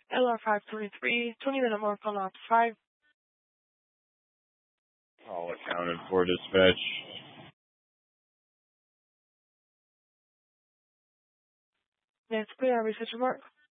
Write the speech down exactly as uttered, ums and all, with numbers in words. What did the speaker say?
L R five twenty-three, twenty minute mark on op five. All accounted for, dispatch. That's clear. Reset your mark.